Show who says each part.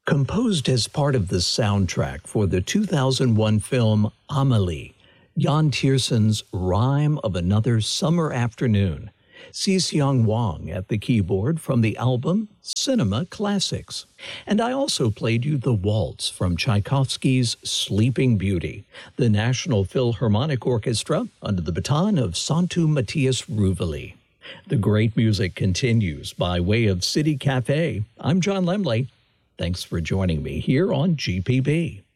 Speaker 1: Composed as part of the soundtrack for the 2001 film Amelie, Jan Tiersen's Rhyme of Another Summer Afternoon, Si-Seong Wang at the keyboard from the album Cinema Classics. And I also played you the waltz from Tchaikovsky's Sleeping Beauty, the National Philharmonic Orchestra under the baton of Santu Matthias Ruveli. The great music continues by way of City Cafe. I'm John Lemley. Thanks for joining me here on GPB.